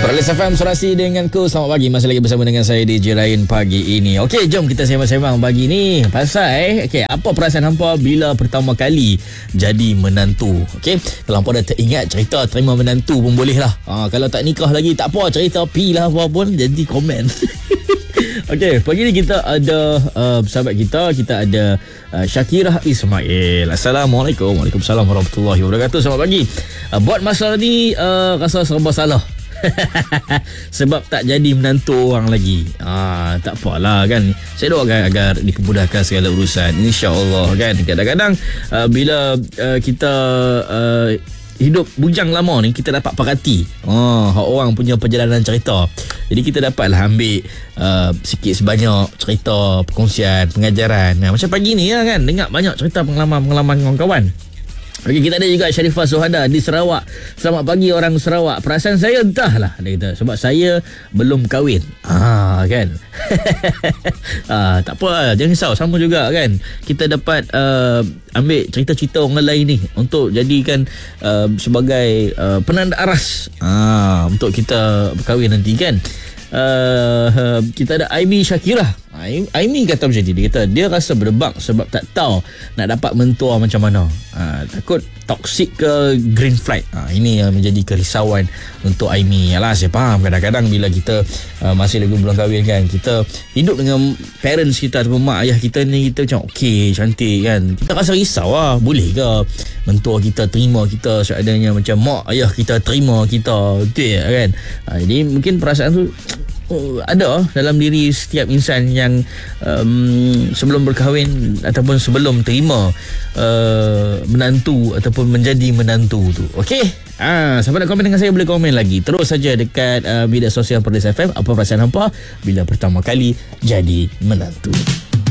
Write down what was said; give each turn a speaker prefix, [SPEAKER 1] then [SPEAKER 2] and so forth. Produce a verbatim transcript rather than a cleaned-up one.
[SPEAKER 1] Perlis F M Surasi denganku. Selamat pagi, masih lagi bersama dengan saya D J Ryan pagi ini. Okey, jom kita sembang-sembang pagi ni pasal okey, apa perasaan hampa bila pertama kali jadi menantu. Okey, kalau hampa dah teringat cerita terima menantu pun boleh lah. Ha, kalau tak nikah lagi tak apa, cerita pi lah apa pun, jadi komen. Okey, pagi ni kita ada uh, sahabat kita, kita ada uh, Syakirah Ismail. Assalamualaikum. Waalaikumsalam warahmatullahi wabarakatuh. Selamat pagi. Uh, buat masa ni uh, rasa serba salah. Sebab tak jadi menantu orang lagi. Ah, tak apalah kan. Saya doakan agar dipermudahkan segala urusan, insya-Allah kan. Kadang-kadang uh, bila uh, kita uh, hidup bujang lama ni, kita dapat perhati oh, orang punya perjalanan cerita. Jadi kita dapatlah ambil uh, sikit sebanyak cerita, perkongsian, pengajaran. Nah, macam pagi ni lah kan, dengar banyak cerita pengalaman-pengalaman kawan-kawan. Okey, kita ada juga Sharifah Suhada di Sarawak. Selamat pagi orang Sarawak. Perasaan saya entahlah, dia kata, sebab saya belum kahwin. Ah, kan. ah, tak apa, jangan risau, sama juga kan. Kita dapat uh, ambil cerita-cerita orang lain ni untuk jadikan uh, sebagai uh, penanda aras ah, untuk kita berkahwin nanti kan. Uh, kita ada Aimi Syakirah. Aimi kata macam ni, dia kata dia rasa berdebak sebab tak tahu nak dapat mentua macam mana. Ha, takut toksik ke green flag. Ha, ini yang menjadi kerisauan untuk Aimi. Yalah, saya faham kadang-kadang bila kita uh, masih lagi belum kahwin kan, kita hidup dengan parents kita ataupun mak ayah kita ni, kita macam okey, cantik kan, kita rasa risau lah, boleh ke mentua kita terima kita seadanya macam mak ayah kita terima kita, betul kan. Ha, jadi mungkin perasaan tu ada dalam diri setiap insan yang um, sebelum berkahwin ataupun sebelum terima uh, menantu ataupun menjadi menantu tu. Okey, ah, siapa nak komen dengan saya boleh komen lagi. Terus saja dekat uh, media sosial Perlis F M. Apa perasaan hampa bila pertama kali jadi menantu?